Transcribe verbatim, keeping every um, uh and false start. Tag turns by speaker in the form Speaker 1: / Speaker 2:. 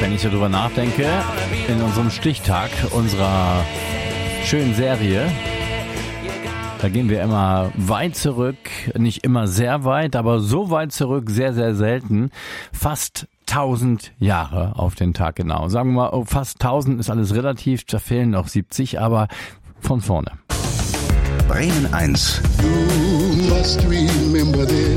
Speaker 1: wenn ich darüber nachdenke, in unserem Stichtag unserer schönen Serie, da gehen wir immer weit zurück, nicht immer sehr weit, aber so weit zurück, sehr, sehr selten, fast tausend Jahre auf den Tag genau. Sagen wir mal, fast tausend ist alles relativ, da fehlen noch siebzig, aber von vorne.
Speaker 2: Bremen eins.
Speaker 3: You must remember this.